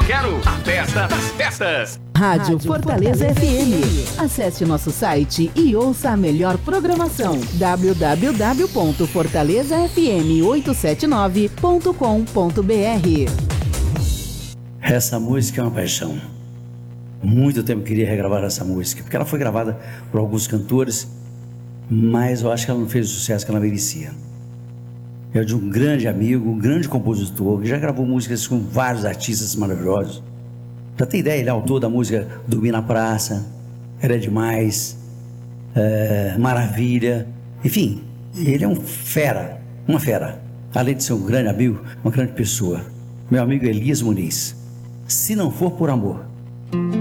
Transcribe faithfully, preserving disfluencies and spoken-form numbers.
quero a festa das festas. Rádio, Rádio Fortaleza, Fortaleza F M. Acesse nosso site e ouça a melhor programação. w w w ponto fortaleza f m oito sete nove ponto com ponto b r. Essa música é uma paixão. Muito tempo eu queria regravar essa música, porque ela foi gravada por alguns cantores, mas eu acho que ela não fez o sucesso que ela merecia. É de um grande amigo, um grande compositor, que já gravou músicas com vários artistas maravilhosos. Pra ter ideia, ele é autor da música Dormir na Praça, Era Demais, é, Maravilha, enfim, ele é um fera, uma fera. Além de ser um grande amigo, uma grande pessoa. Meu amigo Elias Muniz. Se Não For Por Amor.